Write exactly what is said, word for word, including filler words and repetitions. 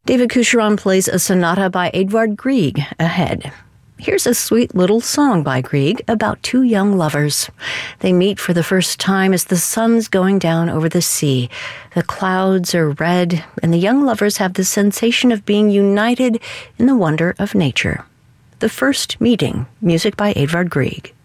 David Coucheron plays a sonata by Edvard Grieg ahead. Here's a sweet little song by Grieg about two young lovers. They meet for the first time as the sun's going down over the sea. The clouds are red, and the young lovers have the sensation of being united in the wonder of nature. The First Meeting, music by Edvard Grieg.